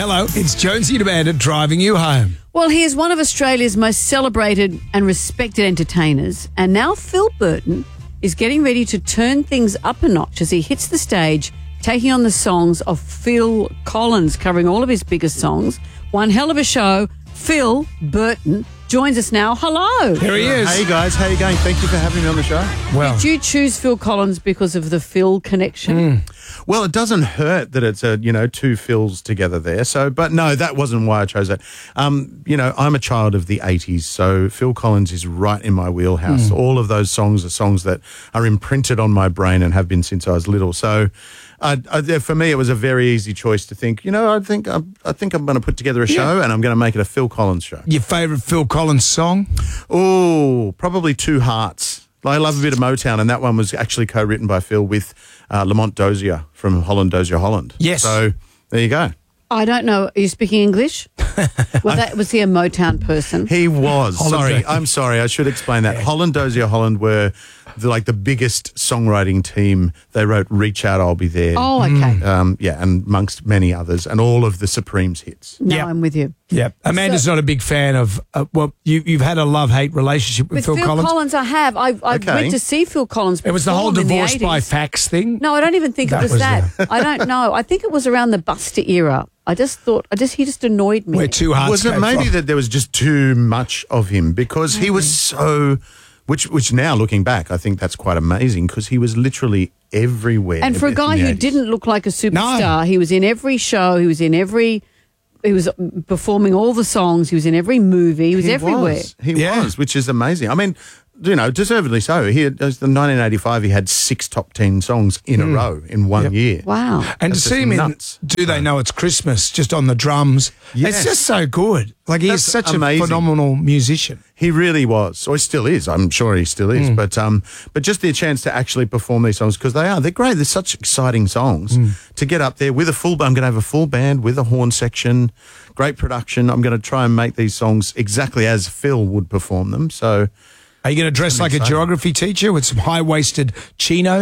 Hello, it's Jonesy the Bandit driving you home. Well, he is one of Australia's most celebrated and respected entertainers, and now Phil Burton is getting ready to turn things up a notch as he hits the stage, taking on the songs of Phil Collins, covering all of his biggest songs. One hell of a show. Phil Burton joins us now. Hello. There he is. Hey guys, how you going? Thank you for having me on the show. Well, Did you choose Phil Collins because of the Phil connection? Well, it doesn't hurt that it's two Phils together there. So, but no, that wasn't why I chose it. I'm a child of the 80s, so Phil Collins is right in my wheelhouse. All of those songs are songs that are imprinted on my brain and have been since I was little. So, for me, it was a very easy choice to think, I think I'm going to put together a show and I'm going to make it a Phil Collins show. your favourite Phil Collins song? Oh, probably Two Hearts. I love a bit of Motown, and that one was actually co-written by Phil with Lamont Dozier from Holland Dozier Holland. Yes. So there you go. I don't know. Are you speaking English? Was he a Motown person? He was. Holland I'm sorry. I should explain that. Holland Dozier Holland were the biggest songwriting team. They wrote Reach Out, I'll Be There. Oh, okay. And amongst many others, and all of the Supremes hits. Now Yep. I'm with you. Yeah. Amanda's not a big fan of, you've had a love-hate relationship with Phil Collins. I have. I went to see Phil Collins It was the whole perform in divorce the by 80s. fax thing. No, I don't even think That it was was that. I don't know. I think it was around the Buster era. I just thought, he just annoyed me. Where Two Hearts Was it came maybe from. that there was just too much of him? Because he was so... Which now, looking back, I think that's quite amazing because he was literally everywhere. And for a guy in the who 80s. didn't look like a superstar, he was in every show, he was performing all the songs, he was in every movie, he was everywhere. He Yeah. was, which is amazing. I mean, deservedly so. In 1985, he had 6 top 10 songs in a row in one year. Wow. And That's to see just him in nuts. Do They Know It's Christmas, just on the drums, Yes. it's just so good. Like, he is That's such amazing. a phenomenal musician. He really was, or he still is. I'm sure he still is. But just the chance to actually perform these songs because they're great. They're such exciting songs to get up there with a full. I'm going to have a full band with a horn section, great production. I'm going to try and make these songs exactly as Phil would perform them. So. Are you going to dress like a exciting. geography teacher with some high-waisted chinos?